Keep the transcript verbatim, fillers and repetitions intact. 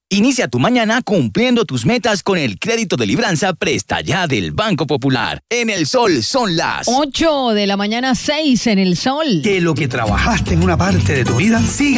Inicia tu mañana cumpliendo tus metas con el crédito de libranza Presta Ya del Banco Popular. En El Sol son las ocho de la mañana, seis en El Sol. Que lo que trabajaste en una parte de tu vida siga